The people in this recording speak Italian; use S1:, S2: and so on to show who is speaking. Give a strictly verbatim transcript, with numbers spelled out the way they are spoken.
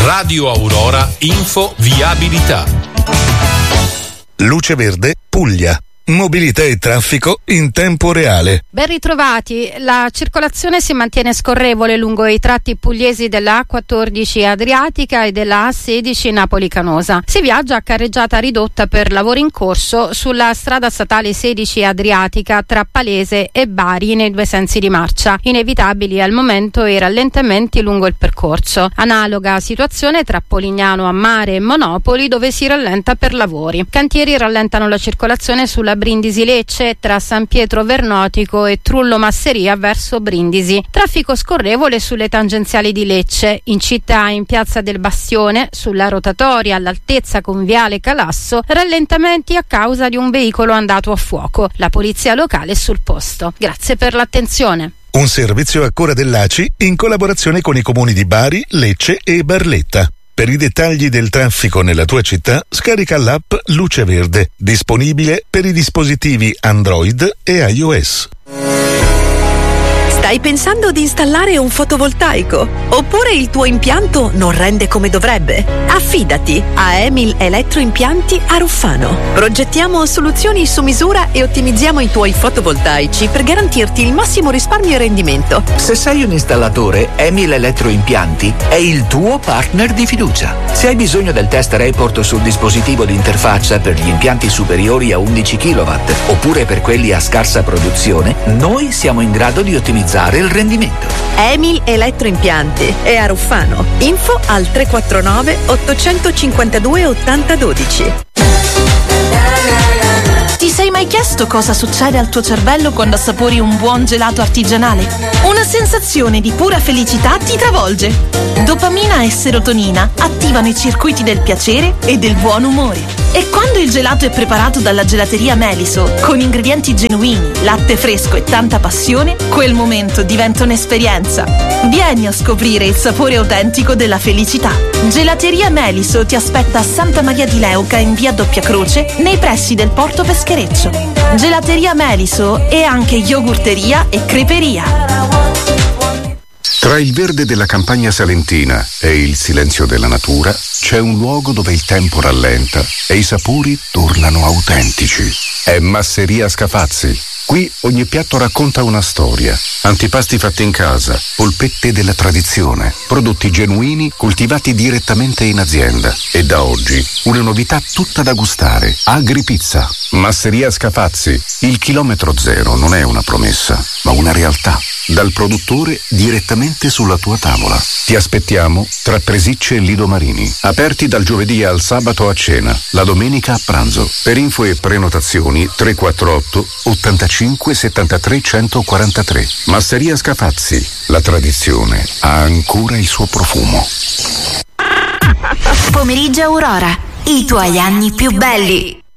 S1: Radio Aurora Info Viabilità.
S2: Luce Verde Puglia. Mobilità e traffico in tempo reale.
S3: Ben ritrovati, la circolazione si mantiene scorrevole lungo i tratti pugliesi della A quattordici Adriatica e della A sedici Napoli-Canosa. Si viaggia a carreggiata ridotta per lavori in corso sulla strada statale sedici Adriatica tra Palese e Bari nei due sensi di marcia. Inevitabili al momento i rallentamenti lungo il percorso. Analoga situazione tra Polignano a Mare e Monopoli, dove si rallenta per lavori. Cantieri rallentano la circolazione sulla Brindisi-Lecce tra San Pietro Vernotico e Trullo Masseria verso Brindisi. Traffico scorrevole sulle tangenziali di Lecce, in città in Piazza del Bastione, sulla rotatoria all'altezza con Viale Calasso, rallentamenti a causa di un veicolo andato a fuoco. La polizia locale è sul posto. Grazie per l'attenzione.
S2: Un servizio a cura dell'A C I in collaborazione con i comuni di Bari, Lecce e Barletta. Per i dettagli del traffico nella tua città, scarica l'app Luce Verde, disponibile per i dispositivi Android e iOS.
S4: Stai pensando di installare un fotovoltaico? Oppure il tuo impianto non rende come dovrebbe? Affidati a Emil Elettroimpianti a Ruffano. Progettiamo soluzioni su misura e ottimizziamo i tuoi fotovoltaici per garantirti il massimo risparmio e rendimento.
S5: Se sei un installatore, Emil Elettroimpianti è il tuo partner di fiducia. Se hai bisogno del test report sul dispositivo di interfaccia per gli impianti superiori a undici chilowatt oppure per quelli a scarsa produzione, noi siamo in grado di ottimizzare il rendimento.
S4: Emil Elettroimpianti è a Ruffano. Info al tre quattro nove otto cinque due otto zero uno due.
S6: Ti sei mai chiesto cosa succede al tuo cervello quando assapori un buon gelato artigianale? Una sensazione di pura felicità ti travolge. Dopamina e serotonina attivano i circuiti del piacere e del buon umore. E quando il gelato è preparato dalla gelateria Meliso, con ingredienti genuini, latte fresco e tanta passione, quel momento diventa un'esperienza. Vieni a scoprire il sapore autentico della felicità. Gelateria Meliso ti aspetta a Santa Maria di Leuca in via Doppia Croce, nei pressi del Porto Peschereccio. Gelateria Meliso è anche yogurteria e creperia.
S7: Tra il verde della campagna salentina e il silenzio della natura c'è un luogo dove il tempo rallenta e i sapori tornano autentici. È Masseria Scafazzi. Qui ogni piatto racconta una storia. Antipasti fatti in casa, polpette della tradizione, prodotti genuini coltivati direttamente in azienda. E da oggi una novità tutta da gustare. Agripizza. Masseria Scafazzi. Il chilometro zero non è una promessa, ma una realtà. Dal produttore direttamente sulla tua tavola. Ti aspettiamo tra Presicce e Lido Marini. Aperti dal giovedì al sabato a cena, la domenica a pranzo. Per info e prenotazioni tre quattro otto ottantacinque settantatré centoquarantatré. Masseria Scafazzi. La tradizione ha ancora il suo profumo.
S8: Pomeriggio Aurora. I tuoi anni più belli.